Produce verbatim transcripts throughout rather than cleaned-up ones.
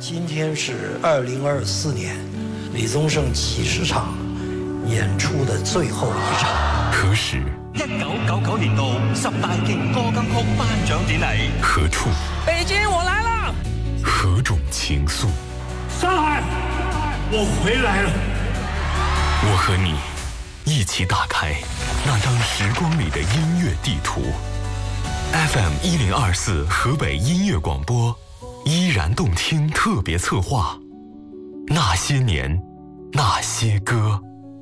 今天是二零二四年李宗盛几十场演出的最后一场。 何时？ 一九九九年度十大勁歌金曲頒獎典禮。 何處？ 北京，我來了。 何種情愫？ 上海，我回來了。 我和你一起打開那張時光裡的音樂地圖。F M 一零二四河北音樂廣播，依然動聽特別策劃，那些年，那些歌。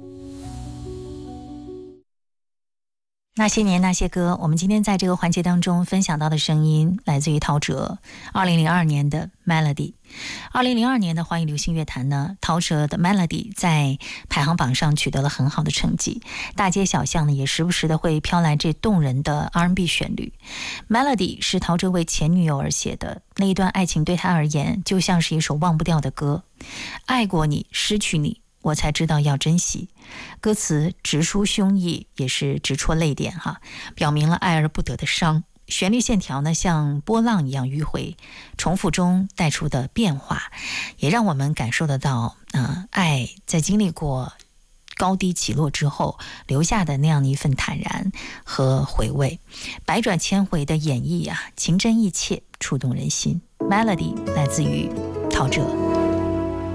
那些年那些歌，我们今天在这个环节当中分享到的声音来自于陶喆二零零二年的 Melody。 二零零二年的华语流行乐坛呢，陶喆的 Melody 在排行榜上取得了很好的成绩，大街小巷呢也时不时的会飘来这动人的 R and B 旋律。 Melody 是陶喆为前女友而写的，那一段爱情对他而言就像是一首忘不掉的歌，爱过你，失去你，我才知道要珍惜。歌词直抒胸臆，也是直戳泪点哈，表明了爱而不得的伤。旋律线条呢像波浪一样迂回，重复中带出的变化，也让我们感受得到呃，爱在经历过高低起落之后留下的那样的一份坦然和回味。百转千回的演绎啊，情真意切，触动人心。 Melody 来自于陶喆。